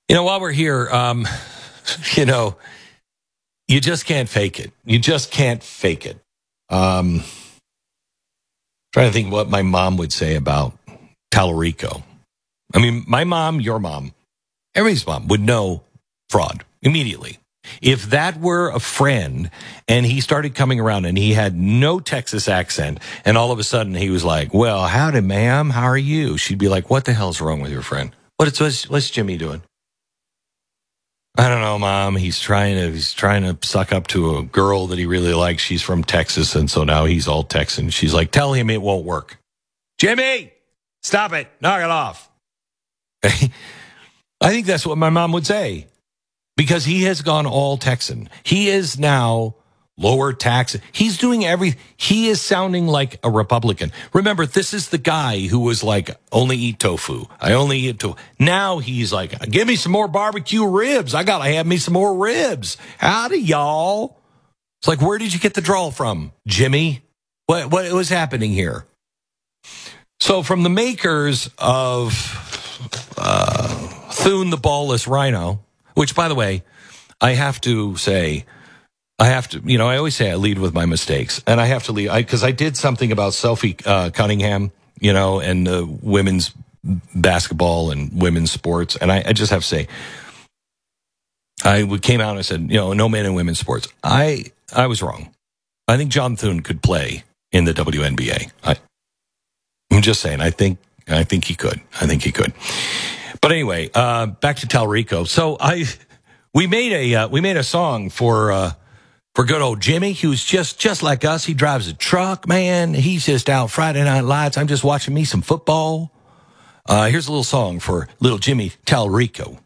While we're here, you know, you just can't fake it. You just can't fake it. Trying to think what my mom would say about Tallarico. I mean, my mom, your mom, everybody's mom would know fraud immediately. If that were a friend and he started coming around and he had no Texas accent and all of a sudden he was like, well, howdy, ma'am, how are you? She'd be like, what the hell's wrong with your friend? What's Jimmy doing? I don't know, Mom. He's trying to suck up to a girl that he really likes. She's from Texas, and so now he's all Texan. She's like, tell him it won't work. Jimmy, stop it. Knock it off. I think that's what my mom would say because he has gone all Texan. He is now lower tax. He's doing everything. He is sounding like a Republican. Remember, this is the guy who was like, only eat tofu. I only eat tofu. Now he's like, give me some more barbecue ribs. I got to have me some more ribs. Howdy, y'all. It's like, where did you get the drawl from, Jimmy? What was happening here? So from the makers of Thune the Ballless Rhino, which, by the way, I have to say, I always say I lead with my mistakes, and I have to lead because I did something about Sophie Cunningham, and women's basketball and women's sports, and I just have to say, came out and I said, no men in women's sports. I was wrong. I think John Thune could play in the WNBA. I'm just saying. I think he could. I think he could. But anyway, back to Tallarico. So we made a song for good old Jimmy, who's just like us. He drives a truck, man. He's just out Friday Night Lights. I'm just watching me some football. Here's a little song for little Jimmy Tallarico.